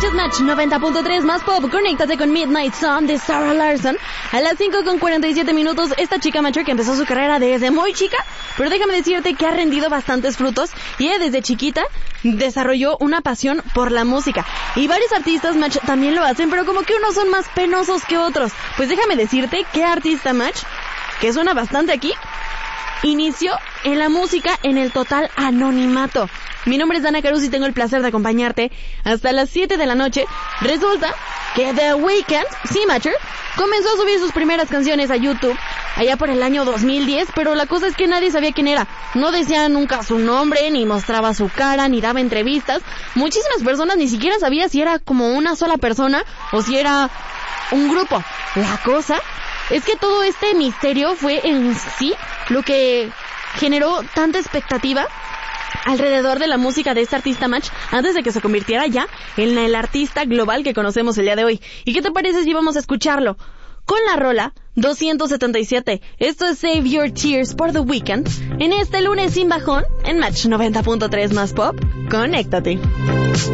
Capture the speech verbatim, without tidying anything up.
escuchas Match noventa punto tres más pop. Conéctate con Midnight Sun de Sarah Larson. A las cinco con cuarenta y siete minutos, esta chica mayor que empezó su carrera desde muy chica, pero déjame decirte que ha rendido bastantes frutos y ella desde chiquita desarrolló una pasión por la música. Y varios artistas Match también lo hacen, pero como que unos son más penosos que otros. Pues déjame decirte que artista Match, que suena bastante aquí, inició en la música en el total anonimato. Mi nombre es Dana Carus y tengo el placer de acompañarte hasta las siete de la noche. Resulta que The Weeknd, sí, Matcher, comenzó a subir sus primeras canciones a YouTube allá por el año dos mil diez, pero la cosa es que nadie sabía quién era. No decía nunca su nombre, ni mostraba su cara, ni daba entrevistas. Muchísimas personas ni siquiera sabían si era como una sola persona o si era un grupo. La cosa es que todo este misterio fue en sí lo que generó tanta expectativa alrededor de la música de este artista Match antes de que se convirtiera ya en el artista global que conocemos el día de hoy. ¿Y qué te parece si vamos a escucharlo con la rola doscientos setenta y siete? Esto es Save Your Tears por The Weeknd en este lunes sin bajón en Match noventa punto tres más pop. Conéctate.